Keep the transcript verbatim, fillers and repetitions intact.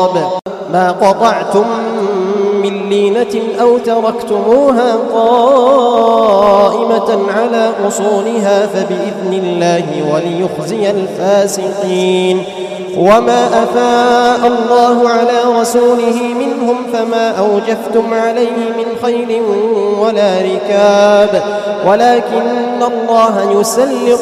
التراب ما قطعتم من لينة أو تركتموها قائمة على أصولها فبإذن الله وليخزي الفاسقين. وما أفاء الله على رسوله منهم فما أوجفتم عليه من خيل ولا ركاب ولكن الله يسلط